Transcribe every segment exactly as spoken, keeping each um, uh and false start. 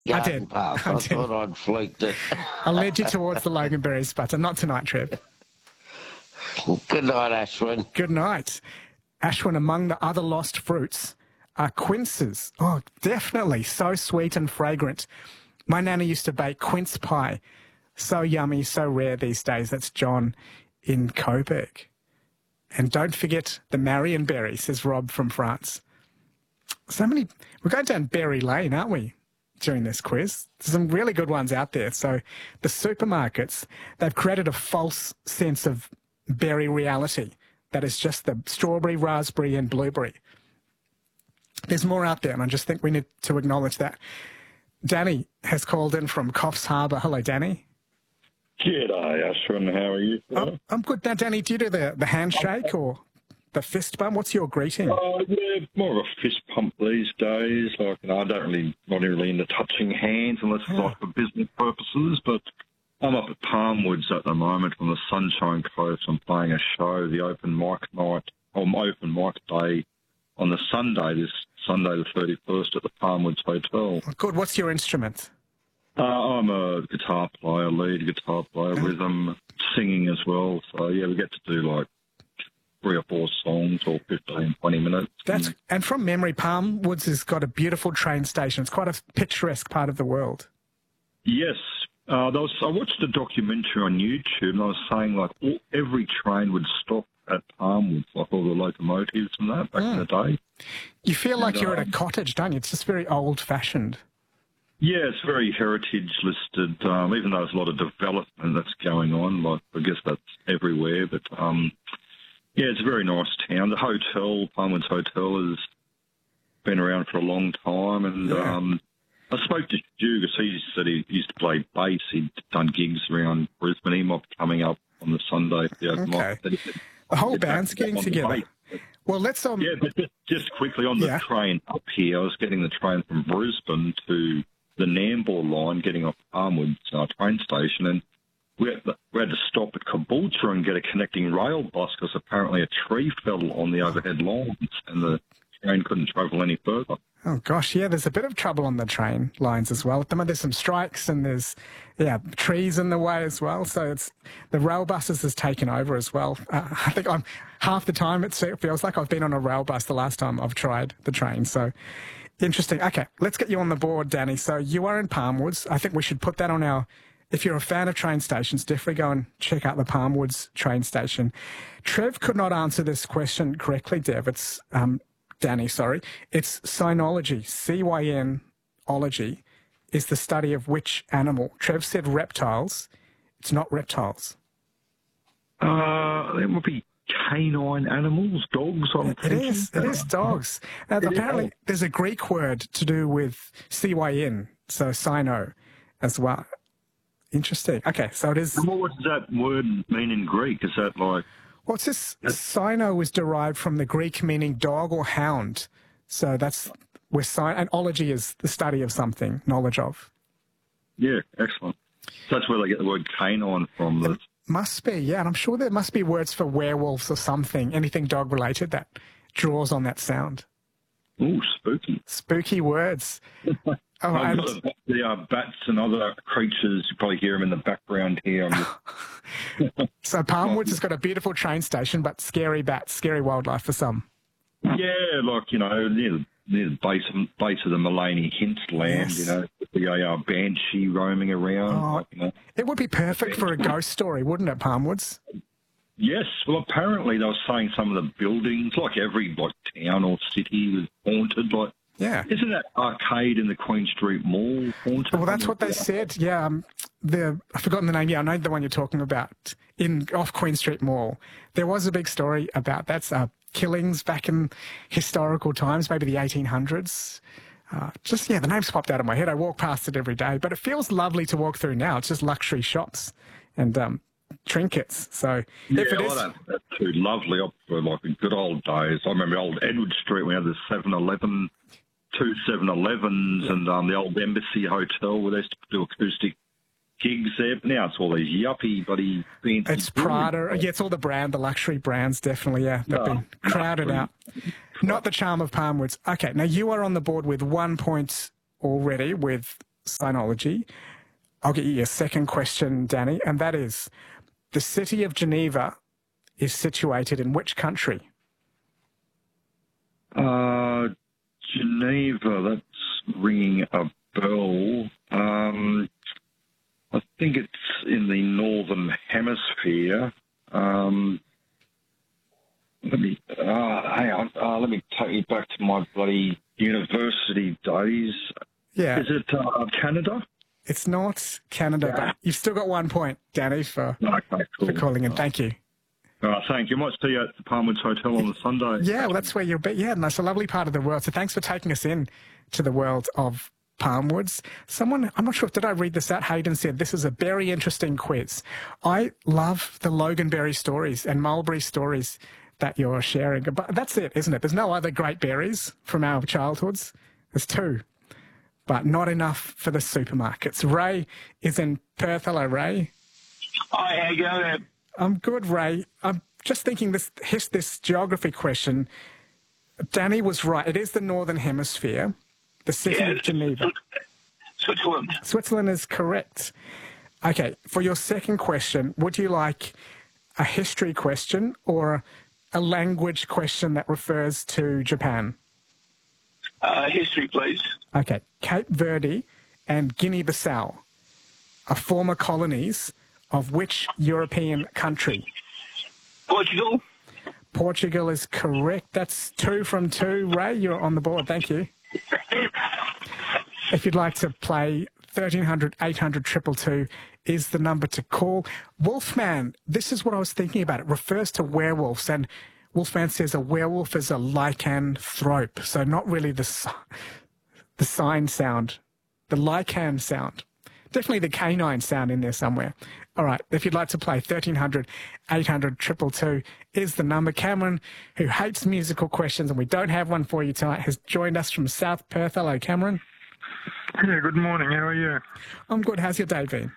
I Garden did. path. I I, did. thought I'd fluked it. I led you towards the Loganberry sputter. Not tonight, Trev. Good night, Ashwin. Good night. Ashwin, among the other lost fruits are quinces. Oh, definitely. So sweet and fragrant. My nana used to bake quince pie. So yummy, so rare these days. That's John in Coburg. And don't forget the Marionberry, says Rob from France. So many... We're going down Berry Lane, aren't we, during this quiz? There's some really good ones out there. So the supermarkets, they've created a false sense of berry reality. That is just the strawberry, raspberry and blueberry. There's more out there, and I just think we need to acknowledge that. Danny has called in from Coffs Harbour. Hello, Danny. G'day, Ashwin. How are you? Oh, I'm good. Now, Danny, do you do the, the handshake or the fist bump? What's your greeting? Uh, yeah, more of a fist pump these days. Like, you know, I don't really, not really into touching hands unless it's Yeah. like for business purposes, but I'm up at Palmwoods at the moment on the Sunshine Coast. I'm playing a show, the open mic night, or open mic day on the Sunday, this Sunday the thirty-first at the Palmwoods Hotel. Oh, good. What's your instrument? Uh, I'm a guitar player, lead guitar player, rhythm, singing as well. So, yeah, we get to do like three or four songs or fifteen, twenty minutes. That's and from memory, Palmwoods has got a beautiful train station. It's quite a picturesque part of the world. Yes. Uh, there was, I watched a documentary on YouTube, and I was saying, like, all, every train would stop at Palmwoods, like all the locomotives and that back in the day. You feel like And, you're at um, a cottage, don't you? It's just very old-fashioned. Yeah, it's very heritage listed, um, even though there's a lot of development that's going on. Like, I guess that's everywhere. But, um, yeah, it's a very nice town. The hotel, Palmwoods Hotel, has been around for a long time. And Yeah. um, I spoke to Stu because he said he used to play bass. He'd done gigs around Brisbane. He might be coming up on the Sunday. Yeah, Okay. might- The whole get back band's getting on the together. bass. Well, let's... Um, Yeah, but just, just quickly on the Yeah. train up here, I was getting the train from Brisbane to the Nambour line, getting off Palmwoods uh, train station, and we had, we had to stop at Caboolture and get a connecting rail bus because apparently a tree fell on the overhead lines and the train couldn't travel any further. Oh, gosh, yeah, there's a bit of trouble on the train lines as well. At the moment, there's some strikes and there's, yeah, trees in the way as well. So it's the rail buses has taken over as well. Uh, I think I'm half the time it feels like I've been on a rail bus the last time I've tried the train. So interesting. Okay, let's get you on the board, Danny. So you are in Palmwoods. I think we should put that on our... If you're a fan of train stations, definitely go and check out the Palmwoods train station. Trev could not answer this question correctly, Dev. It's... Um, Danny, sorry. It's cynology. C Y N ology is the study of which animal? Trev said reptiles. It's not reptiles. Uh, it would be canine animals, dogs, I'm It thinking. is. It is dogs. Now, It is. apparently, there's a Greek word to do with C Y N, so cyno as well. Interesting. Okay, so it is... Well, what does that word mean in Greek? Is that like... What's this? Cyno is derived from the Greek meaning dog or hound. So that's where cy- and ology is the study of something, knowledge of. Yeah, excellent. So that's where they get the word canine from. The, Must be, yeah. And I'm sure there must be words for werewolves or something, anything dog related that draws on that sound. ooh, spooky. Spooky words. Oh, I've and, got the uh, bats and other creatures. You probably hear them in the background here. I'm just, so Palmwoods has got a beautiful train station, but scary bats, scary wildlife for some. yeah, like, you know, near, near the base of, base of the Mullaney hinterland, Yes. you know, the uh, banshee roaming around. Oh, like, you know. it would be perfect for a ghost story, wouldn't it, Palmwoods? Yes, well, apparently they were saying some of the buildings, like every like town or city, was haunted. Like, Yeah. isn't that arcade in the Queen Street Mall haunted? Well, that's what they said. Yeah, um, the I've forgotten the name. Yeah, I know the one you're talking about in off Queen Street Mall. There was a big story about that's uh, killings back in historical times, maybe the eighteen hundreds. Uh, just yeah, the name's popped out of my head. I walk past it every day, but it feels lovely to walk through now. It's just luxury shops and um, trinkets. So Yeah, if it well, is, that, that's too lovely. Up for like the good old days. I remember old Edward Street. We had the seven eleven, two seven elevens, and um, the old Embassy Hotel where they used to do acoustic gigs there. But now it's all these yuppie, buddy. fancy it's jewelry. Prada. Yeah, it's all the brand, the luxury brands. Definitely, yeah, they've No, been crowded luxury. out. Not the charm of Palmwoods. Okay, now you are on the board with one point already with sinology. I'll get you your second question, Danny, and that is, the city of Geneva is situated in which country? Uh, Geneva, that's ringing a bell. Um, I think it's in the northern hemisphere. Um, let me, uh, hang on, uh, let me take you back to my bloody university days. Yeah. Is it uh, Canada? It's not Canada, Yeah. but you've still got one point, Danny, for, Okay, cool. for calling in. Thank you. Uh, thank you. Might see you at the Palmwoods Hotel on the Sunday. Yeah, well, that's where you'll be. Yeah, and that's a lovely part of the world. So thanks for taking us in to the world of Palmwoods. Someone, I'm not sure, did I read this out? Hayden said, this is a very interesting quiz. I love the Loganberry stories and mulberry stories that you're sharing. But that's it, isn't it? There's no other great berries from our childhoods. There's two, but not enough for the supermarkets. Ray is in Perth. Hello, Ray. Hi, how you going? I'm good, Ray. I'm just thinking this his, this geography question. Danny was right. It is the Northern Hemisphere, the city Yeah, of Geneva. Switzerland. Switzerland is correct. Okay, for your second question, would you like a history question or a language question that refers to Japan? Uh, history, please. Okay, Cape Verde and Guinea-Bissau are former colonies of which European country? Portugal. Portugal is correct. That's two from two. Ray, you're on the board. Thank you. If you'd like to play thirteen hundred, eight hundred, two two two is the number to call. Wolfman, this is what I was thinking about. It refers to werewolves, and Wolfman says a werewolf is a lycanthrope, so not really the, si- the sign sound, the lycan sound. Definitely the canine sound in there somewhere. All right, if you'd like to play thirteen hundred, eight hundred, two two two is the number. Cameron, who hates musical questions, and we don't have one for you tonight, has joined us from South Perth. Hello, Cameron. Yeah, good morning. How are you? I'm good. How's your day been?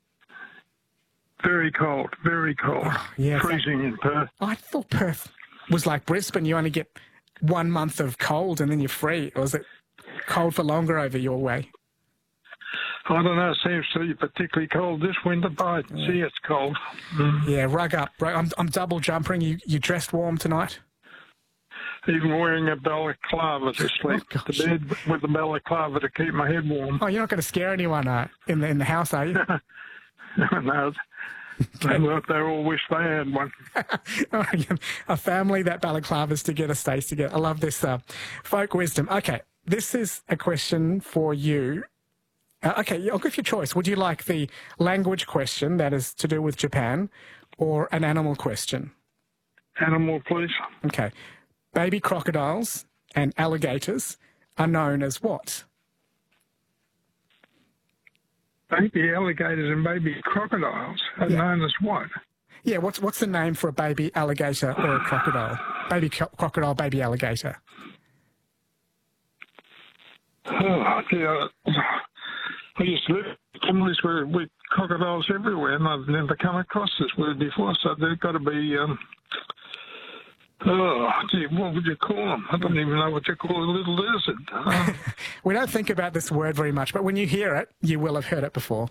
Very cold, very cold. Oh, yeah, Freezing in Perth. I thought Perth was like Brisbane. You only get one month of cold and then you're free. Or was it cold for longer over your way? I don't know, it seems to be particularly cold this winter, but I can see it's cold. Mm. Yeah, rug up. Rug- I'm, I'm double jumpering. You, you dressed warm tonight? Even wearing a balaclava to sleep Oh, to bed with a balaclava to keep my head warm. Oh, you're not going to scare anyone uh, in, the, in the house, are you? No, well, they all wish they had one. A family that balaclavas together stays together. I love this uh, folk wisdom. Okay, this is a question for you. Uh, okay, I'll give you a choice. Would you like the language question that is to do with Japan or an animal question? Animal, please. Okay. Baby crocodiles and alligators are known as what? Baby alligators and baby crocodiles are Yeah. known as what? Yeah, what's what's the name for a baby alligator or a crocodile? Baby co- crocodile, baby alligator. Oh, dear. I used to live in families where with crocodiles everywhere, and I've never come across this word before, so they've got to be, um, oh, gee, what would you call them? I don't even know what you call a little lizard. Uh, We don't think about this word very much, but when you hear it, you will have heard it before.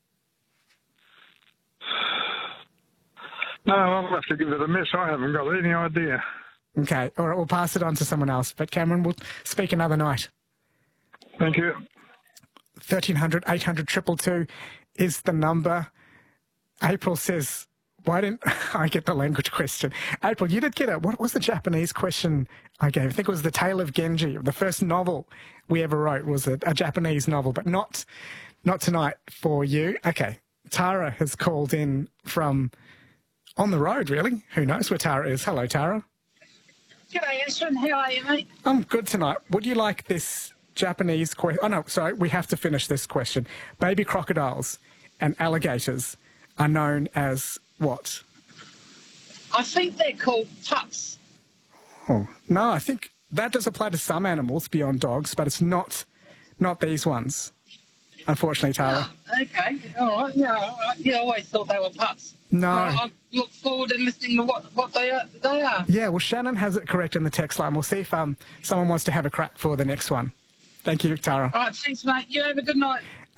no, I'll have to give it a miss. I haven't got any idea. Okay, all right, we'll pass it on to someone else. But Cameron, we'll speak another night. Thank you. thirteen hundred, eight hundred, two two two is the number. April says, why didn't I get the language question? April, you did get it. What was the Japanese question I gave? I think it was The Tale of Genji. The first novel we ever wrote was a, a Japanese novel, but not not tonight for you. Okay, Tara has called in from on the road, really. Who knows where Tara is? Hello, Tara. G'day, Ashwin. How are you, mate? I'm good tonight. Would you like this Japanese question? Oh, no, sorry. We have to finish this question. Baby crocodiles and alligators are known as what? I think they're called pups. Oh, no, I think that does apply to some animals beyond dogs, but it's not not these ones, unfortunately, Tara. Okay, all right. Yeah, all right. Yeah, I always thought they were pups. No. I, I look forward to listening to what, what they are. They are. Yeah, well, Shannon has it correct in the text line. We'll see if um someone wants to have a crack for the next one. Thank you, Tara. All right, thanks, mate. You have a good night.